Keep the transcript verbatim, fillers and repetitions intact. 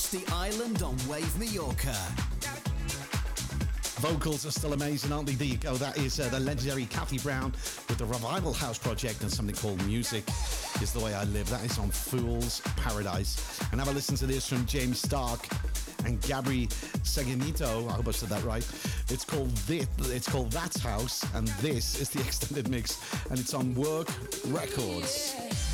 The Island on Wave Mallorca. Vocals are still amazing, aren't they? There you go. That is uh, the legendary Kathy Brown with the Revival House Project and something called Music is the Way I Live. That is on Fool's Paradise. And have a listen to this from James Stark and Gabri Seganito. I hope I said that right. It's called this, It's called That's House, and this is the extended mix, and it's on Work Records.